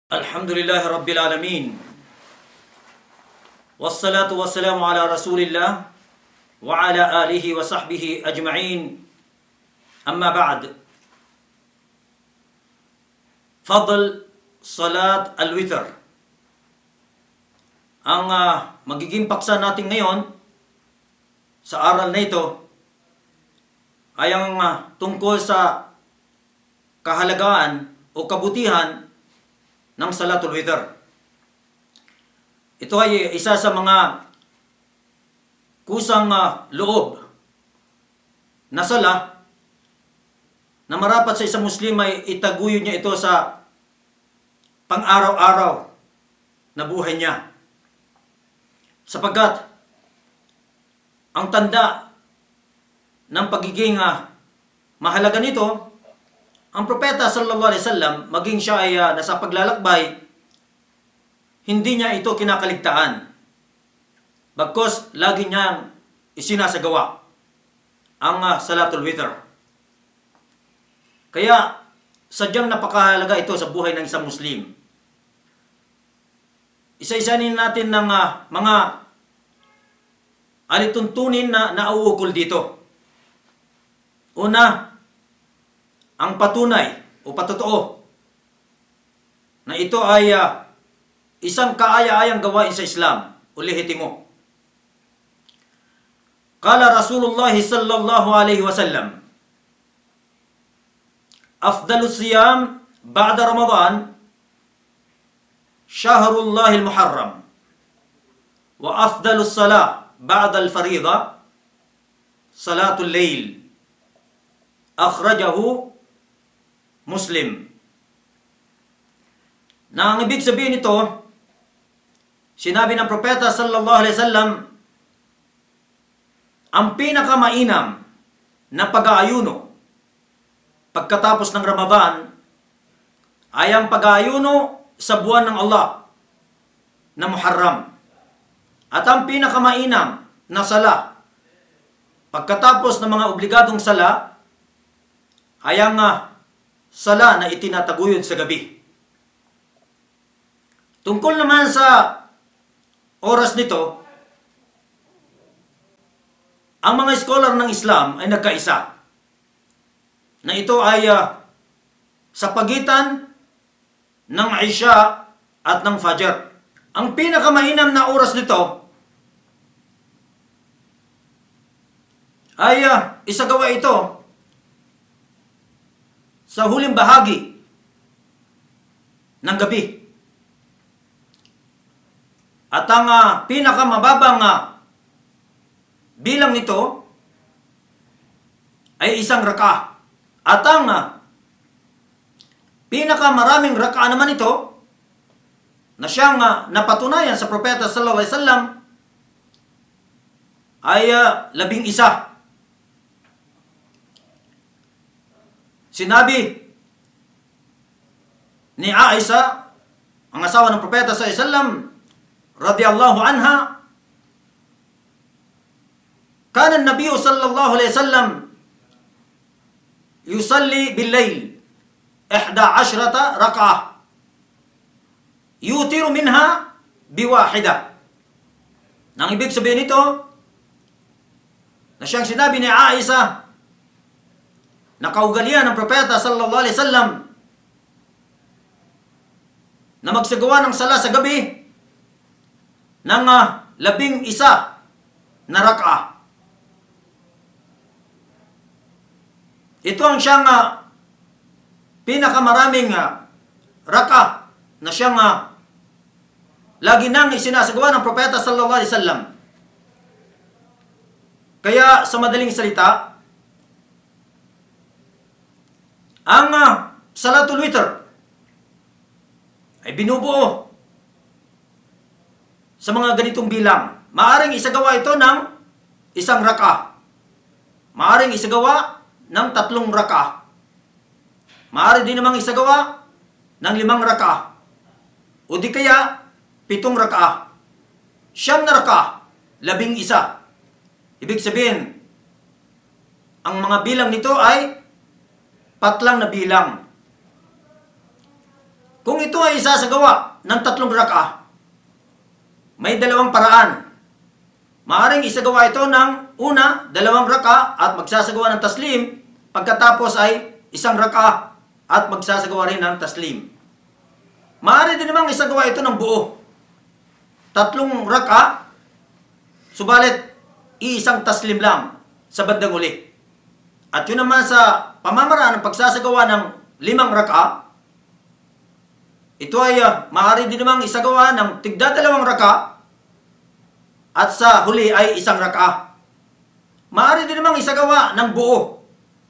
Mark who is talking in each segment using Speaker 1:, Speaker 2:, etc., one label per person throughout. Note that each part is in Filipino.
Speaker 1: Alhamdulillah Rabbil Alamin. Wassalatu wassalamu ala Rasulillah wa ala alihi wa sahbihi ajma'in. Amma ba'd. Fadl Salat Al-Witr. Ang magiging paksa natin ngayon sa aral na ito ay ang tungkol sa kahalagaan o kabutihan ng Salatul Witr. Ito ay isa sa mga kusang loob na sala na marapat sa isang Muslim ay itaguyod niya ito sa pang-araw-araw na buhay niya. Sapagkat ang tanda ng pagiging mahalaga nito, ang propeta sallallahu alaihi wasallam, maging siya ay nasa paglalakbay, hindi niya ito kinakaligtaan. Bagkus lagi niyang isinasagawa ang Salatul Witr. Kaya sadyang napakahalaga ito sa buhay ng isang Muslim. Isa-isanin natin ng mga alituntunin na nauukol dito. Una, ang patunay o patotoo na ito ay isang kaaya-ayang gawain sa Islam o lehitimo. Kala Rasulullah sallallahu alaihi wasallam, Afdalus siyam ba'da Ramadan Shahrullahil Muharram, wa afdalus salah ba'da al-fariida Salatul Layl. Akhrajahu Muslim. Na ang ibig sabihin nito, sinabi ng propeta sallallahu alaihi wasallam, ang pinakamainam na pag-aayuno pagkatapos ng Ramadan ay ang pag-aayuno sa buwan ng Allah na Muharram. At ang pinakamainam na sala pagkatapos ng mga obligadong sala ay ang sala na itinataguyod sa gabi. Tungkol naman sa oras nito, ang mga scholar ng Islam ay nagkaisa na ito ay sa pagitan ng Isha at ng Fajr. Ang pinakamainam na oras nito ay isagawa ito sa huling bahagi ng gabi. At ang pinakamababang bilang nito ay isang raka. At ang pinakamaraming raka naman ito na siyang napatunayan sa propeta sallallahu alaihi wasallam ay 11. Sinabi ni Aisha, ang asawa ng propeta sallallahu alaihi wasallam, radhiyallahu anha, kana an-nabiy sallallahu alaihi wasallam yusalli bil-layl 11 rak'ah yutiru minha biwahida. Nang ibig sabihin nito na siyang sinabi ni Aisha na kaugalian ng propeta sallallahu alaihi wasallam na magsagawa ng sala sa gabi ng 11 na rak'ah. Ito ang siyang pinakamaraming rak'ah na siyang lagi nang isinasagawa ng propeta sallallahu alaihi wasallam. Kaya sa madaling salita, ang Salatul Witr ay binubuo sa mga ganitong bilang. Maaring isagawa ito ng isang rak'ah. Maaring isagawa ng 3 rak'ah. Maaari din namang isagawa ng 5 rak'ah. O di kaya 7 rak'ah. 9 na rak'ah, 11. Ibig sabihin, ang mga bilang nito ay patlang na bilang. Kung ito ay isasagawa ng 3 raka, may 2 paraan. Maaring isagawa ito ng una, 2 raka at magsasagawa ng taslim, pagkatapos ay 1 raka at magsasagawa rin ng taslim. Maaari din namang isagawa ito ng buo. 3 raka, subalit iisang taslim lang sa bandang uli. At yun naman sa pamamaraan ng pagsasagawa ng 5 raka, ito ay maaari din namang isagawa ng tigda 2 raka at sa huli ay 1 raka. Maaari din namang isagawa ng buo.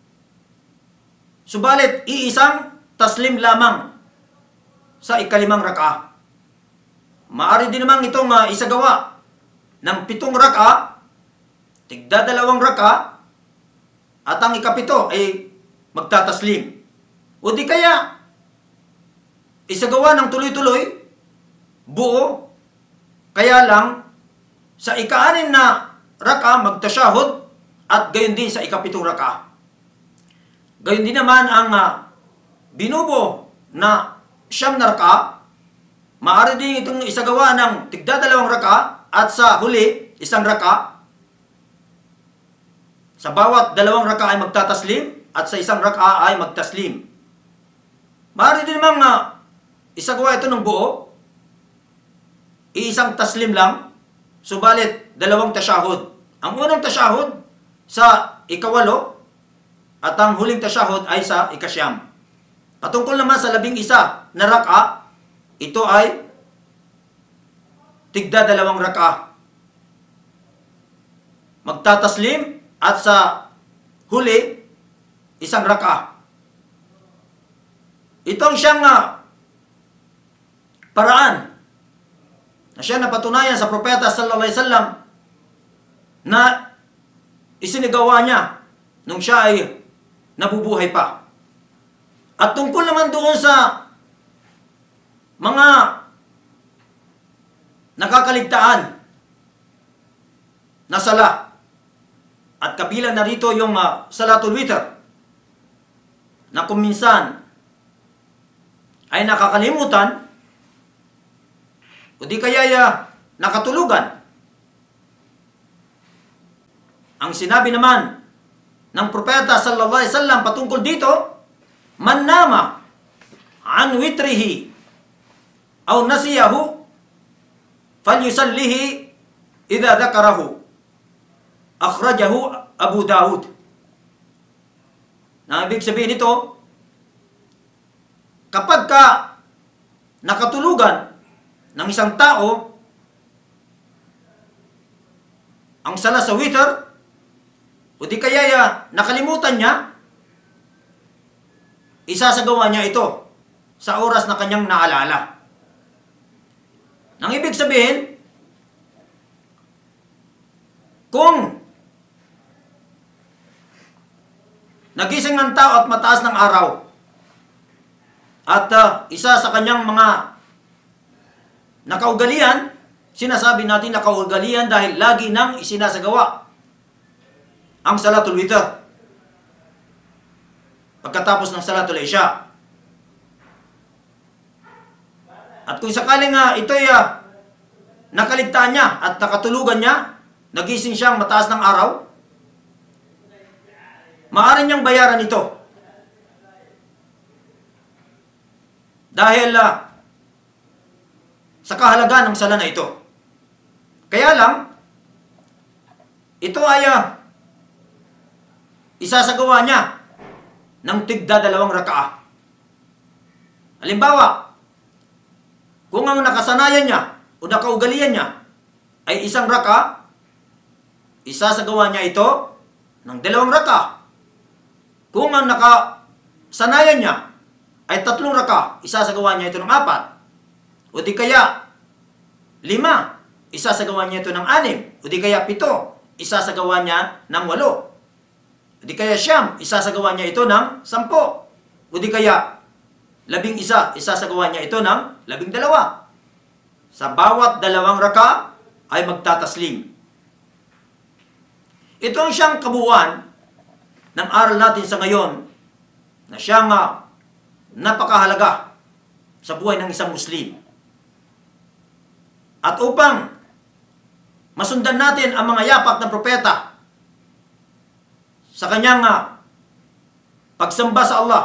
Speaker 1: Subalit iisang taslim lamang sa 5 raka. Maaari din namang itong isagawa ng 7 raka, tigda 2 raka, at ang ikapito ay magtataslim. O di kaya isagawa ng tuloy-tuloy, buo, kaya lang sa ika-6 na raka magtasyahud at gayon din sa ika-7 raka. Gayon din naman ang binubo na 9 na raka, maaari din itong isagawa ng tigda 2 raka at sa huli 1 raka. Sa bawat 2 raka ay magtataslim at sa 1 raka ay magtaslim. Maaari din namang isagawa ito ng buo, iisang taslim lang, subalit 2 tasyahud. Ang unang tasyahud sa ika-8 at ang huling tasyahud ay sa ika-9. Patungkol naman sa 11 na raka, ito ay tigda 2 raka. Magtataslim at sa huli 1 raka. Ito ang siyang paraan na siya napatunayan sa propeta sallallahu alaihi wasallam na isinagawa niya nung siya ay nabubuhay pa. At tungkol naman doon sa mga nakakaligtaan na sala, at kabilang na rito yung salatul witr, na kung minsan ay nakakalimutan o di kaya nakatulugan. Ang sinabi naman ng propeta sallallahu alaihi wasallam patungkol dito, man nama an witrihi aw nasiyahu falyusallihi idza dzakarahu. Akhrajahu Abu Dawud. Na ibig sabihin nito, kapag ka nakatulugan ng isang tao ang sala sa witr, o di kaya nakalimutan niya, isasagawa niya ito sa oras na kanyang naalala. Nang ibig sabihin, kung nagising ng tao at mataas ng araw, at isa sa kanyang mga nakaugalian, sinasabi natin nakaugalian dahil lagi nang isinasagawa ang salatul witr pagkatapos ng salatul isya. At kung sakaling ito'y nakaligtaan niya at nakatulugan niya, nagising siyang mataas ng araw, maaari niyang bayaran ito. Dahil sa kahalagaan ng sala na ito. Kaya lang, ito ay isasagawa niya ng tigda 2 rakaah. Halimbawa, kung ang nakasanayan niya o nakaugalian niya ay 1 raka, isasagawa niya ito ng 2 raka. Kung ang nakasanayan niya ay 3 raka, isasagawa niya ito ng 4. O di kaya 5, isasagawa niya ito ng 6. O di kaya 7, isasagawa niya ng 8. O di kaya 9, isasagawa niya ito ng 10. O di kaya 11, isasagawa niya ito ng 12. Sa bawat 2 raka ay magtataslim. Ito ang siyang kabuuan ng aral natin sa ngayon na siyang napakahalaga sa buhay ng isang Muslim. At upang masundan natin ang mga yapak ng propeta sa kanyang pagsamba sa Allah,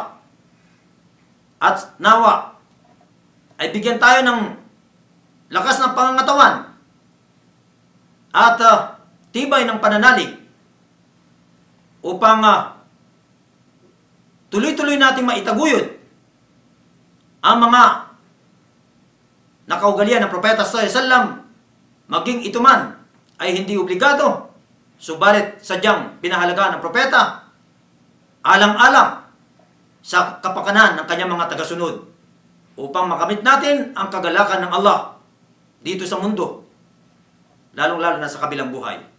Speaker 1: at nawa ay bigyan tayo ng lakas ng pangangatawan at tibay ng pananalig upang tuloy-tuloy nating maitaguyod ang mga nakaugalian ng propeta sallallahu alaihi wasallam, maging ito man ay hindi obligado, subalit sadyang pinahalagaan ng propeta alang-alang sa kapakanan ng kanyang mga tagasunod upang makamit natin ang kagalakan ng Allah dito sa mundo, lalong-lalo na sa kabilang buhay.